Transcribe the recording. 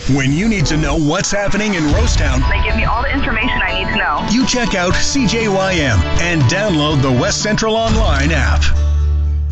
When you need to know what's happening in Rosetown, They give me all the information I need to know. you check out CJYM and download the West Central Online app.